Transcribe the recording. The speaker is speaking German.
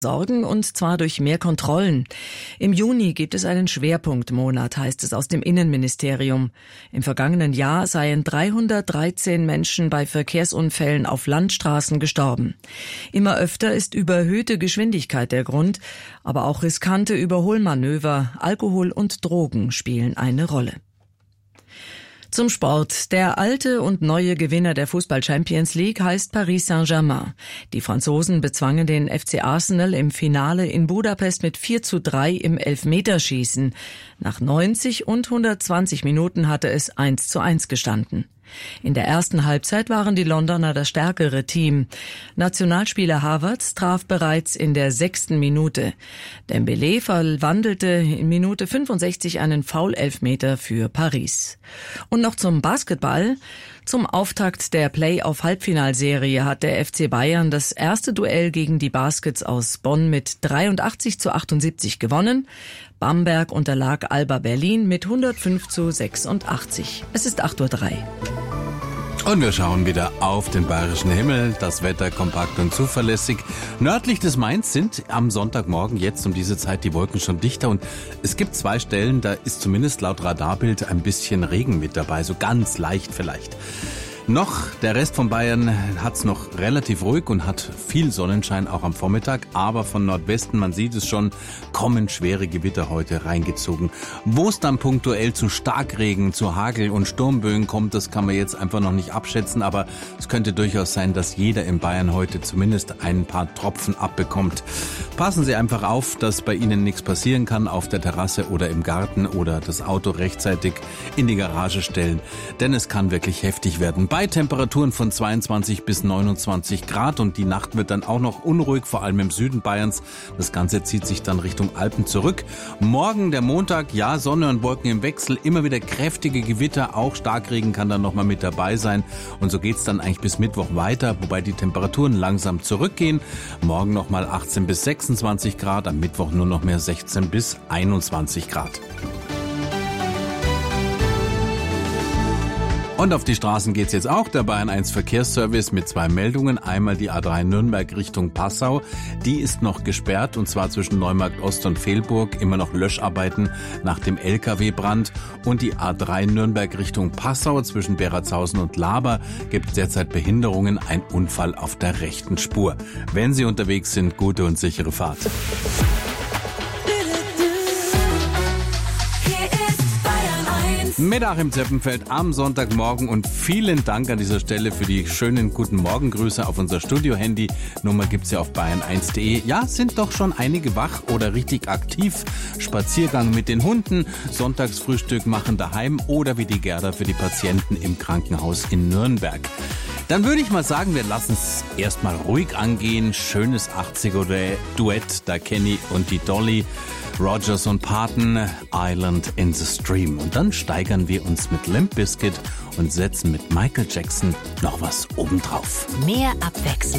sorgen, und zwar durch mehr Kontrollen. Im Juni gibt es einen Schwerpunktmonat, heißt es aus dem Innenministerium. Im vergangenen Jahr seien 313 Menschen bei Verkehrsunfällen auf Landstraßen gestorben. Immer öfter ist überhöhte Geschwindigkeit der Grund, aber auch riskante Überholmanöver, Alkohol und Drogen spielen eine Rolle. Zum Sport. Der alte und neue Gewinner der Fußball-Champions League heißt Paris Saint-Germain. Die Franzosen bezwangen den FC Arsenal im Finale in Budapest mit 4:3 im Elfmeterschießen. Nach 90 und 120 Minuten hatte es 1:1 gestanden. In der ersten Halbzeit waren die Londoner das stärkere Team. Nationalspieler Havertz traf bereits in der 6. Minute. Dembélé verwandelte in Minute 65 einen Foul-Elfmeter für Paris. Und noch zum Basketball. Zum Auftakt der Play-off-Halbfinalserie hat der FC Bayern das erste Duell gegen die Baskets aus Bonn mit 83:78 gewonnen. Bamberg unterlag Alba Berlin mit 105:86. Es ist 8:03 Uhr. Und wir schauen wieder auf den bayerischen Himmel. Das Wetter kompakt und zuverlässig. Nördlich des Mains sind am Sonntagmorgen jetzt um diese Zeit die Wolken schon dichter. Und es gibt 2 Stellen, da ist zumindest laut Radarbild ein bisschen Regen mit dabei. So ganz leicht vielleicht. Der Rest von Bayern hat's noch relativ ruhig und hat viel Sonnenschein auch am Vormittag, aber von Nordwesten, man sieht es schon, kommen schwere Gewitter heute reingezogen. Wo es dann punktuell zu Starkregen, zu Hagel und Sturmböen kommt, das kann man jetzt einfach noch nicht abschätzen, aber es könnte durchaus sein, dass jeder in Bayern heute zumindest ein paar Tropfen abbekommt. Passen Sie einfach auf, dass bei Ihnen nichts passieren kann auf der Terrasse oder im Garten oder das Auto rechtzeitig in die Garage stellen, denn es kann wirklich heftig werden. Bei Temperaturen von 22 bis 29 Grad und die Nacht wird dann auch noch unruhig, vor allem im Süden Bayerns. Das Ganze zieht sich dann Richtung Alpen zurück. Morgen, der Montag, ja, Sonne und Wolken im Wechsel, immer wieder kräftige Gewitter, auch Starkregen kann dann nochmal mit dabei sein. Und so geht's dann eigentlich bis Mittwoch weiter, wobei die Temperaturen langsam zurückgehen. Morgen nochmal 18 bis 26 Grad, am Mittwoch nur noch mehr 16 bis 21 Grad. Und auf die Straßen geht's jetzt auch. Der Bayern 1 Verkehrsservice mit 2 Meldungen. Einmal die A3 Nürnberg Richtung Passau. Die ist noch gesperrt und zwar zwischen Neumarkt Ost und Velburg. Immer noch Löscharbeiten nach dem LKW-Brand. Und die A3 Nürnberg Richtung Passau zwischen Beratshausen und Laber gibt derzeit Behinderungen. Ein Unfall auf der rechten Spur. Wenn Sie unterwegs sind, gute und sichere Fahrt. Mit Achim Zeppenfeld am Sonntagmorgen und vielen Dank an dieser Stelle für die schönen guten Morgengrüße auf unser Studio-Handy. Nummer gibt's ja auf bayern1.de. Ja, sind doch schon einige wach oder richtig aktiv. Spaziergang mit den Hunden, Sonntagsfrühstück machen daheim oder wie die Gerda für die Patienten im Krankenhaus in Nürnberg. Dann würde ich mal sagen, wir lassen es erstmal ruhig angehen. Schönes 80er-Duett, da Kenny und die Dolly, Rogers und Parton, Island in the Stream. Und dann steigern wir uns mit Limp Bizkit und setzen mit Michael Jackson noch was obendrauf. Mehr Abwechslung